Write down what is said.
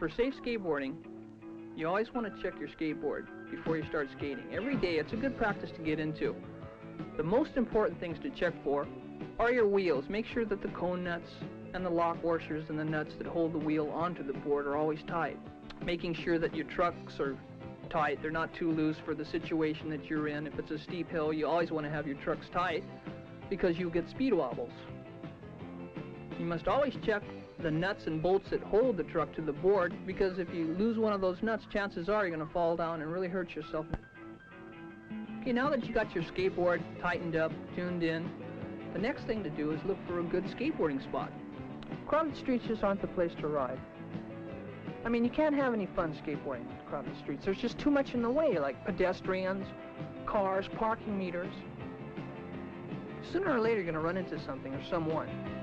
For safe skateboarding, you always want to check your skateboard before you start skating. Every day, it's a good practice to get into. The most important things to check for are your wheels. Make sure that the cone nuts and the lock washers and the nuts that hold the wheel onto the board are always tight. Making sure that your trucks are tight, they're not too loose for the situation that you're in. If it's a steep hill, you always want to have your trucks tight because you'll get speed wobbles. You must always check the nuts and bolts that hold the truck to the board, because if you lose one of those nuts, chances are you're going to fall down and really hurt yourself. Okay, now that you got your skateboard tightened up, tuned in, the next thing to do is look for a good skateboarding spot. Crowded streets just aren't the place to ride. I mean, you can't have any fun skateboarding on crowded streets. There's just too much in the way, like pedestrians, cars, parking meters. Sooner or later, you're going to run into something or someone.